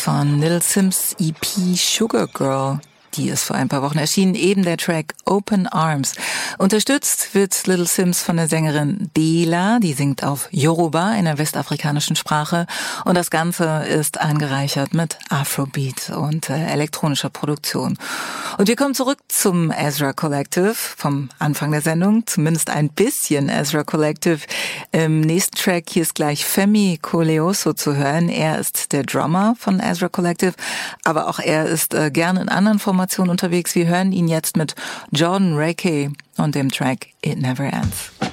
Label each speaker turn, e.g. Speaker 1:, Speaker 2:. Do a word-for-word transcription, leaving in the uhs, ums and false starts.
Speaker 1: von Little Simz E P Sugar Girl. Die ist vor ein paar Wochen erschienen, eben der Track Open Arms. Unterstützt wird Little Simz von der Sängerin Dela, die singt auf Yoruba, einer westafrikanischen Sprache. Und das Ganze ist angereichert mit Afrobeat und äh, elektronischer Produktion. Und wir kommen zurück zum Ezra Collective vom Anfang der Sendung, zumindest ein bisschen Ezra Collective. Im nächsten Track hier ist gleich Femi Koleoso zu hören. Er ist der Drummer von Ezra Collective, aber auch er ist äh, gerne in anderen Formationen unterwegs. Wir hören ihn jetzt mit Jordan Rakei und dem Track It Never Ends.